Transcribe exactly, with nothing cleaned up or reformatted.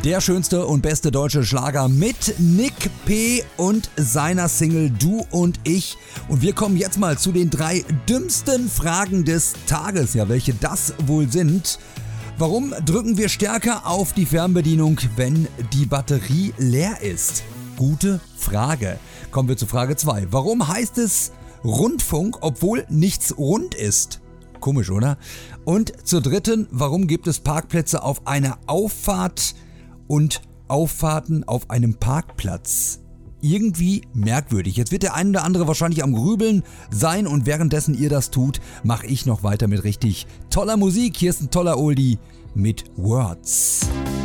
Der schönste und beste deutsche Schlager mit Nick P. und seiner Single Du und Ich. Und wir kommen jetzt mal zu den drei dümmsten Fragen des Tages. Ja, welche das wohl sind. Warum drücken wir stärker auf die Fernbedienung, wenn die Batterie leer ist? Gute Frage. Kommen wir zu Frage zwei. Warum heißt es Rundfunk, obwohl nichts rund ist? Komisch, oder? Und zur dritten, warum gibt es Parkplätze auf einer Auffahrt und Auffahrten auf einem Parkplatz? Irgendwie merkwürdig. Jetzt wird der ein oder andere wahrscheinlich am Grübeln sein und währenddessen ihr das tut, mache ich noch weiter mit richtig toller Musik. Hier ist ein toller Oldie mit Words.